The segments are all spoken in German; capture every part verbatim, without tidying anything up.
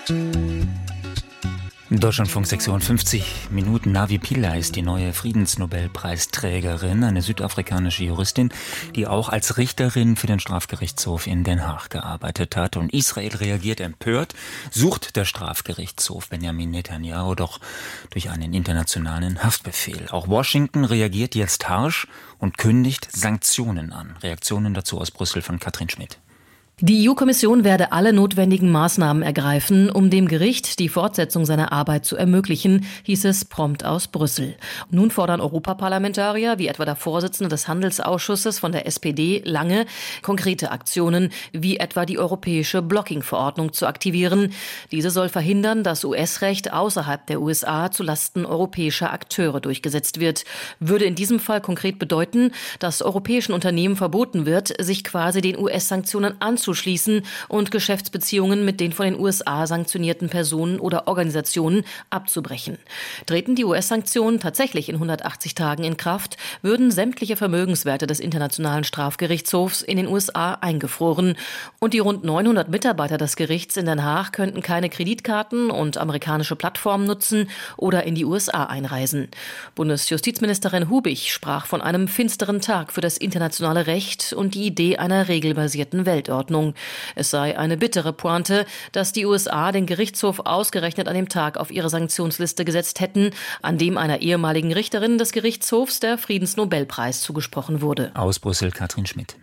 Deutschlandfunk Sektion fünfzig Minuten. Navi Pillay ist die neue Friedensnobelpreisträgerin, eine südafrikanische Juristin, die auch als Richterin für den Strafgerichtshof in Den Haag gearbeitet hat. Und Israel reagiert empört, sucht der Strafgerichtshof Benjamin Netanyahu doch durch einen internationalen Haftbefehl. Auch Washington reagiert jetzt harsch und kündigt Sanktionen an. Reaktionen dazu aus Brüssel von Katrin Schmidt. Die E U-Kommission werde alle notwendigen Maßnahmen ergreifen, um dem Gericht die Fortsetzung seiner Arbeit zu ermöglichen, hieß es prompt aus Brüssel. Nun fordern Europaparlamentarier, wie etwa der Vorsitzende des Handelsausschusses von der S P D, Lange, konkrete Aktionen, wie etwa die europäische Blocking-Verordnung zu aktivieren. Diese soll verhindern, dass U S-Recht außerhalb der U S A zulasten europäischer Akteure durchgesetzt wird. Würde in diesem Fall konkret bedeuten, dass europäischen Unternehmen verboten wird, sich quasi den U S-Sanktionen anzuschließen und Geschäftsbeziehungen mit den von den U S A sanktionierten Personen oder Organisationen abzubrechen. Treten die U S-Sanktionen tatsächlich in hundertachtzig Tagen in Kraft, würden sämtliche Vermögenswerte des Internationalen Strafgerichtshofs in den U S A eingefroren. Und die rund neunhundert Mitarbeiter des Gerichts in Den Haag könnten keine Kreditkarten und amerikanische Plattformen nutzen oder in die U S A einreisen. Bundesjustizministerin Hubig sprach von einem finsteren Tag für das internationale Recht und die Idee einer regelbasierten Weltordnung. Es sei eine bittere Pointe, dass die U S A den Gerichtshof ausgerechnet an dem Tag auf ihre Sanktionsliste gesetzt hätten, an dem einer ehemaligen Richterin des Gerichtshofs der Friedensnobelpreis zugesprochen wurde. Aus Brüssel Katrin Schmidt.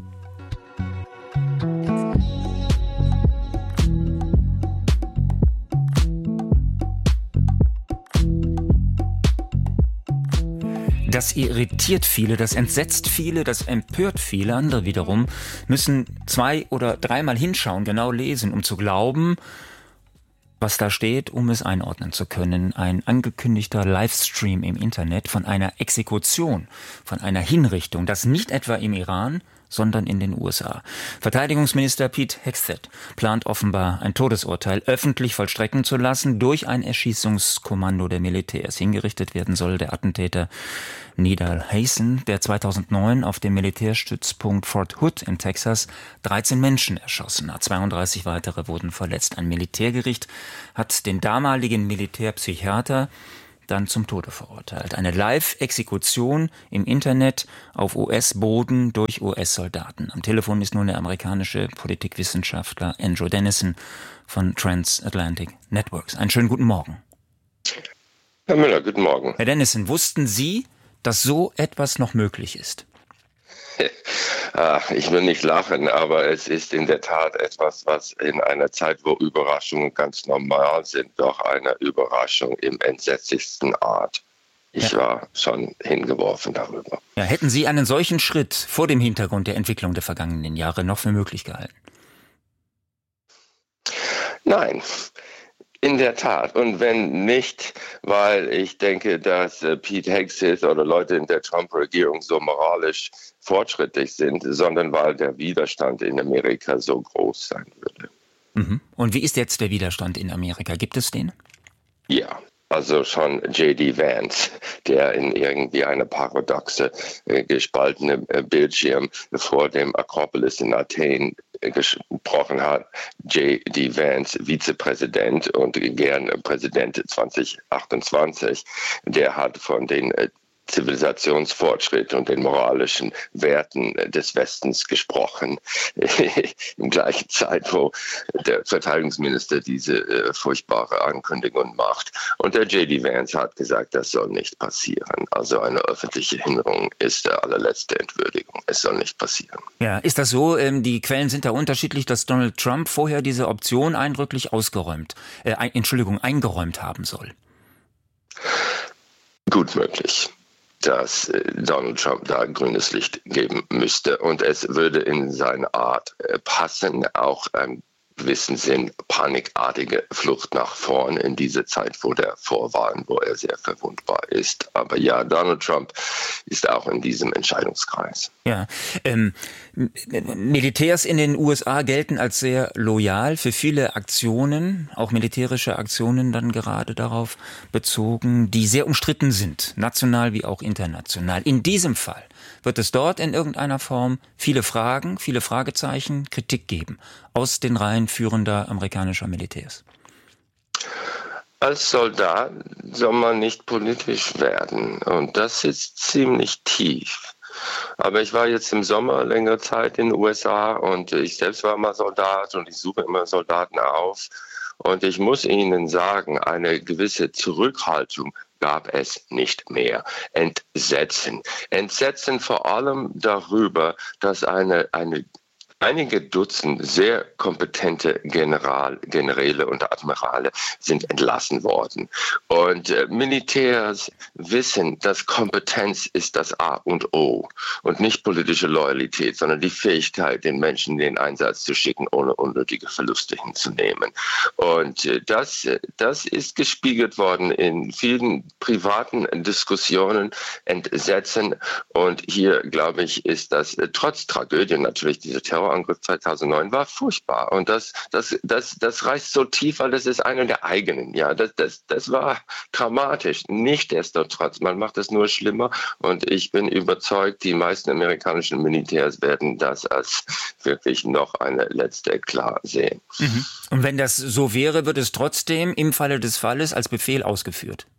Das irritiert viele, das entsetzt viele, das empört viele. Andere wiederum müssen zwei- oder dreimal hinschauen, genau lesen, um zu glauben, was da steht, um es einordnen zu können. Ein angekündigter Livestream im Internet von einer Exekution, von einer Hinrichtung, das nicht etwa im Iran, sondern in den U S A. Verteidigungsminister Pete Hegseth plant offenbar, ein Todesurteil öffentlich vollstrecken zu lassen durch ein Erschießungskommando der Militärs. Hingerichtet werden soll der Attentäter Nidal Hasan, der zweitausendneun auf dem Militärstützpunkt Fort Hood in Texas dreizehn Menschen erschossen hat. zweiunddreißig weitere wurden verletzt. Ein Militärgericht hat den damaligen Militärpsychiater dann zum Tode verurteilt. Eine Live-Exekution im Internet auf U S-Boden durch U S-Soldaten. Am Telefon ist nun der amerikanische Politikwissenschaftler Andrew Dennison von Transatlantic Networks. Einen schönen guten Morgen. Herr Müller, guten Morgen. Herr Dennison, wussten Sie, dass so etwas noch möglich ist? Ich will nicht lachen, aber es ist in der Tat etwas, was in einer Zeit, wo Überraschungen ganz normal sind, doch eine Überraschung im entsetzlichsten Art. Ich ja. war schon hingeworfen darüber. Ja, hätten Sie einen solchen Schritt vor dem Hintergrund der Entwicklung der vergangenen Jahre noch für möglich gehalten? Nein. In der Tat. Und wenn nicht, weil ich denke, dass äh, Pete Hegseth oder Leute in der Trump-Regierung so moralisch fortschrittlich sind, sondern weil der Widerstand in Amerika so groß sein würde. Mhm. Und wie ist jetzt der Widerstand in Amerika? Gibt es den? Ja. Also schon J D Vance, der in irgendwie eine paradoxe, äh, gespaltene äh, Bildschirm vor dem Akropolis in Athen äh, gesprochen hat. J D Vance, Vizepräsident und gern Präsident zwanzig achtundzwanzig, der hat von den äh, Zivilisationsfortschritt und den moralischen Werten des Westens gesprochen. Im gleichen Zeit, wo der Verteidigungsminister diese äh, furchtbare Ankündigung macht. Und der J D Vance hat gesagt, das soll nicht passieren. Also eine öffentliche Hinrichtung ist der allerletzte Entwürdigung. Es soll nicht passieren. Ja, ist das so? Ähm, die Quellen sind da unterschiedlich, dass Donald Trump vorher diese Option eindrücklich ausgeräumt, äh, ein, Entschuldigung, eingeräumt haben soll. Gut möglich, dass Donald Trump da grünes Licht geben müsste. Und es würde in seine Art passen, auch im gewissen Sinn panikartige Flucht nach vorn in diese Zeit vor der Vorwahlen, wo er sehr verwundbar ist. Aber ja, Donald Trump ist auch in diesem Entscheidungskreis. Ja, ähm, Militärs in den U S A gelten als sehr loyal für viele Aktionen, auch militärische Aktionen dann gerade darauf bezogen, die sehr umstritten sind, national wie auch international. In diesem Fall wird es dort in irgendeiner Form viele Fragen, viele Fragezeichen, Kritik geben aus den Reihen führender amerikanischer Militärs. Als Soldat soll man nicht politisch werden und das ist ziemlich tief. Aber ich war jetzt im Sommer längere Zeit in den U S A und ich selbst war mal Soldat und ich suche immer Soldaten auf. Und ich muss Ihnen sagen, eine gewisse Zurückhaltung gab es nicht mehr. Entsetzen. Entsetzen vor allem darüber, dass eine, eine Einige Dutzend sehr kompetente General, Generäle und Admirale sind entlassen worden. Und äh, Militärs wissen, dass Kompetenz ist das A und O und nicht politische Loyalität, sondern die Fähigkeit, den Menschen in den Einsatz zu schicken, ohne unnötige Verluste hinzunehmen. Und äh, das, das ist gespiegelt worden in vielen privaten Diskussionen, Entsetzen. Und hier, glaube ich, ist das äh, trotz Tragödie natürlich, diese Terror Angriff zweitausendneun war furchtbar und das, das, das, das reißt so tief, weil das ist einer der eigenen. Ja, das, das, das war dramatisch. Nichtsdestotrotz, man macht es nur schlimmer und ich bin überzeugt, die meisten amerikanischen Militärs werden das als wirklich noch eine letzte Eklat sehen. Mhm. Und wenn das so wäre, wird es trotzdem im Falle des Falles als Befehl ausgeführt?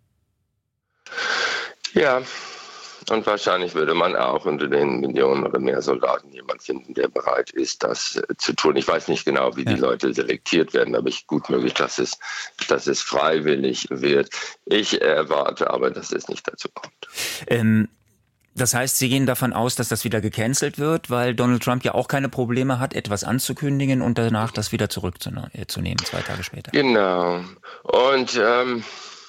Ja. Und wahrscheinlich würde man auch unter den Millionen oder mehr Soldaten jemanden finden, der bereit ist, das äh, zu tun. Ich weiß nicht genau, wie ja. die Leute selektiert werden, aber ich gut möglich, dass es, dass es freiwillig wird. Ich erwarte aber, dass es nicht dazu kommt. Ähm Das heißt, Sie gehen davon aus, dass das wieder gecancelt wird, weil Donald Trump ja auch keine Probleme hat, etwas anzukündigen und danach das wieder zurückzunehmen, zwei Tage später. Genau. Und ähm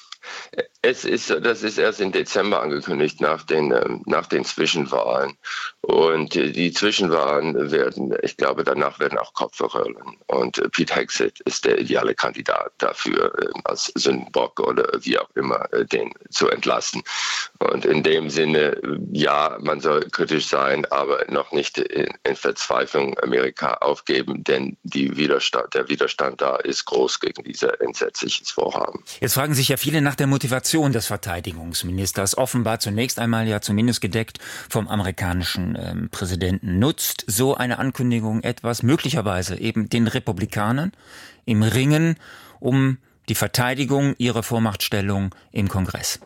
Es ist, das ist erst im Dezember angekündigt, nach den, nach den Zwischenwahlen. Und die Zwischenwahlen werden, ich glaube, danach werden auch Köpfe rollen. Und Pete Hegseth ist der ideale Kandidat dafür, als Sündenbock oder wie auch immer, den zu entlassen. Und in dem Sinne, ja, man soll kritisch sein, aber noch nicht in, in Verzweiflung Amerika aufgeben, denn die Widerstand, der Widerstand da ist groß gegen dieses entsetzliches Vorhaben. Jetzt fragen sich ja viele nach der Motivation des Verteidigungsministers, offenbar zunächst einmal ja zumindest gedeckt vom amerikanischen ähm, Präsidenten. Nutzt so eine Ankündigung etwas, möglicherweise eben den Republikanern im Ringen um die Verteidigung ihrer Vormachtstellung im Kongress?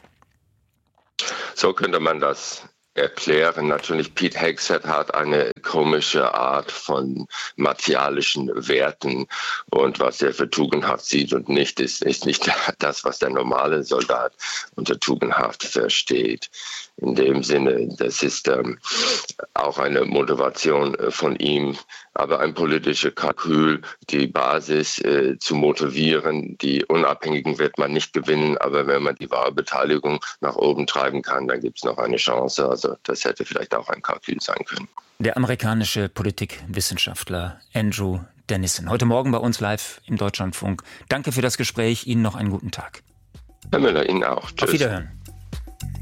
So könnte man das erklären. Natürlich, Pete Hegseth hat eine komische Art von martialischen Werten und was er für tugendhaft sieht und nicht, ist, ist nicht das, was der normale Soldat unter tugendhaft versteht. In dem Sinne, das ist ähm, auch eine Motivation äh, von ihm, aber ein politischer Kalkül, die Basis äh, zu motivieren. Die Unabhängigen wird man nicht gewinnen, aber wenn man die Wahlbeteiligung nach oben treiben kann, dann gibt es noch eine Chance. Also das hätte vielleicht auch ein Kalkül sein können. Der amerikanische Politikwissenschaftler Andrew Dennison, heute Morgen bei uns live im Deutschlandfunk. Danke für das Gespräch. Ihnen noch einen guten Tag. Herr Müller, Ihnen auch. Tschüss. Auf Wiederhören.